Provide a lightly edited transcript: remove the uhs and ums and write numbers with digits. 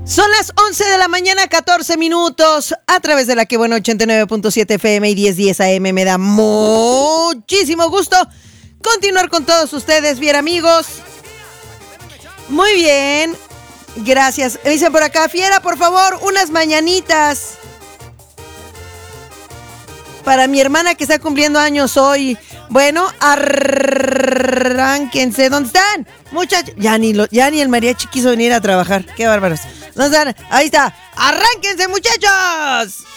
Son las 11 de la mañana, 14 minutos, a través de la que bueno 89.7 FM y 1010 AM. Me da muchísimo gusto continuar con todos ustedes, bien amigos. Muy bien, gracias. Me dicen por acá, Fiera, por favor, unas mañanitas para mi hermana que está cumpliendo años hoy. Bueno, arránquense. ¿Dónde están? Muchachos. Ya ni el mariachi quiso venir a trabajar. Qué bárbaros. ¿Dónde están? Ahí está. ¡Arránquense, muchachos!